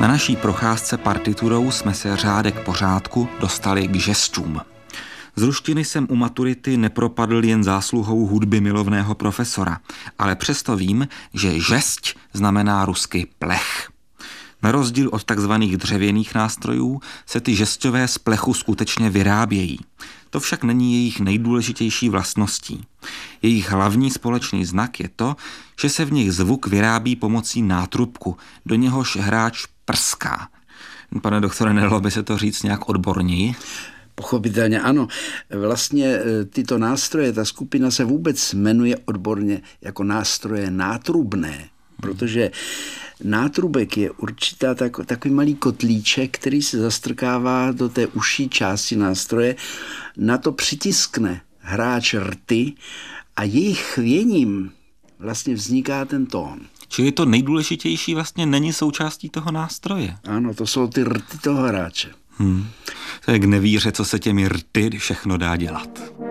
Na naší procházce partiturou jsme se řádek po řádku dostali k žestům. Z ruštiny jsem u maturity nepropadl jen zásluhou hudby milovného profesora, ale přesto vím, že žesť znamená rusky plech. Na rozdíl od takzvaných dřevěných nástrojů se ty žesťové z plechu skutečně vyrábějí. To však není jejich nejdůležitější vlastností. Jejich hlavní společný znak je to, že se v nich zvuk vyrábí pomocí nátrubku, do něhož hráč prská. Pane doktore, nedalo by se to říct nějak odborněji? Pochopitelně ano. Vlastně tyto nástroje, ta skupina se vůbec jmenuje odborně jako nástroje nátrubné, protože nátrubek je určitá takový malý kotlíček, který se zastrkává do té užší části nástroje, na to přitiskne hráč rty a jejich chvěním vlastně vzniká ten tón. Čili to nejdůležitější vlastně není součástí toho nástroje. Ano, to jsou ty rty toho hráče. To je k nevíře, co se těmi rty všechno dá dělat.